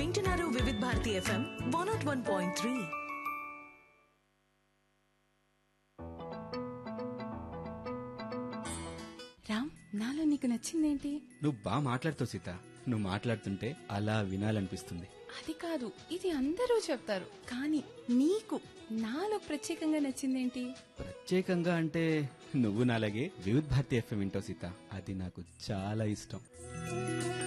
వింటున్నారు వివిధ భారతి ఎఫ్ఎం 101.3. రామ్, నాలో నీకు నచ్చిందేంటి? నువ్వు బాగా మాట్లాడుతావు సీత. నువ్వు మాట్లాడుతుంటే అలా వినాలనిపిస్తుంది. అది కాదు, ఇది అందరూ చెప్తారు, కానీ నీకు నాలో ప్రత్యేకంగా నచ్చిందేంటి? ప్రత్యేకంగా అంటే నువ్వు నాలాగే వివిధ భారతి ఎఫ్ఎం వింటావు సీత. అది నాకు చాలా ఇష్టం.